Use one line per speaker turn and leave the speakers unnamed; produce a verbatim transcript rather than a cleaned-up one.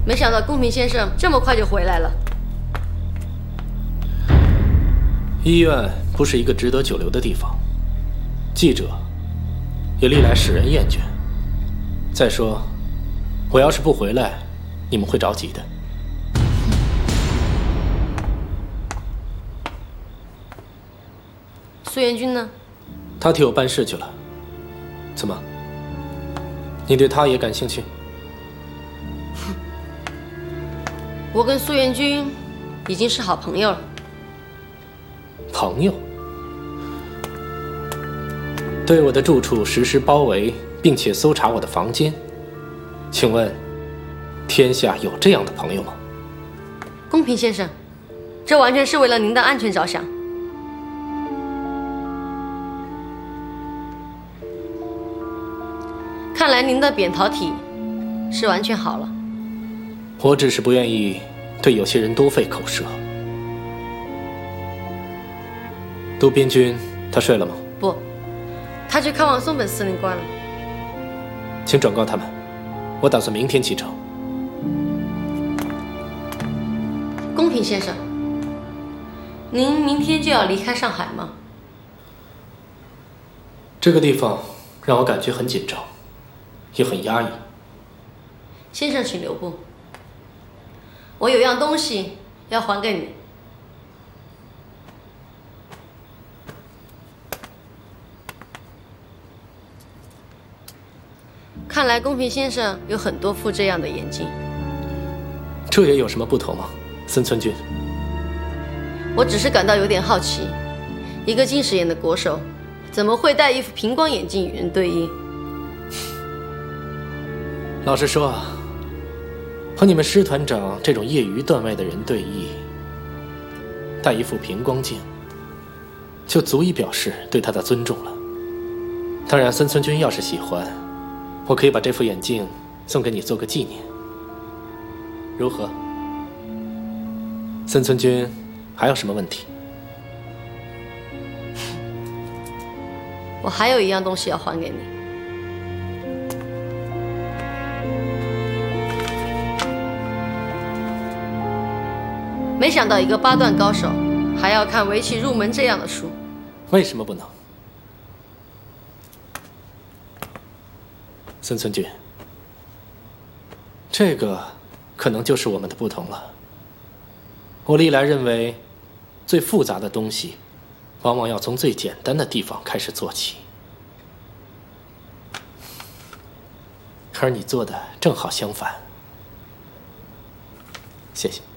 没想到公平先生这么快就回来了。
医院不是一个值得久留的地方，记者也历来使人厌倦。再说，我要是不回来，你们会着急的。
苏元君呢？
他替我办事去了。怎么？你对他也感兴趣？
我跟苏元君已经是好朋友了。
朋友？对我的住处实施包围，并且搜查我的房间，请问，天下有这样的朋友吗？
公平先生，这完全是为了您的安全着想。看来您的扁桃体是完全好了。
我只是不愿意对有些人多费口舌。杜边军他睡了吗？
不，他去看望松本司令官了。
请转告他们，我打算明天启程。
公平先生，您明天就要离开上海吗？
这个地方让我感觉很紧张，也很压抑。
先生，请留步。我有样东西要还给你。看来公平先生有很多副这样的眼镜。
这也有什么不同吗，森村君？
我只是感到有点好奇，一个近视眼的国手，怎么会戴一副平光眼镜与人对应？
老实说啊，和你们师团长这种业余段位的人对弈，戴一副平光镜，就足以表示对他的尊重了。当然，森村君要是喜欢，我可以把这副眼镜送给你做个纪念，如何？森村君还有什么问题？
我还有一样东西要还给你。没想到一个八段高手还要看围棋入门这样的书。
为什么不能？森村君，这个可能就是我们的不同了。我历来认为，最复杂的东西，往往要从最简单的地方开始做起。而你做的正好相反。谢谢。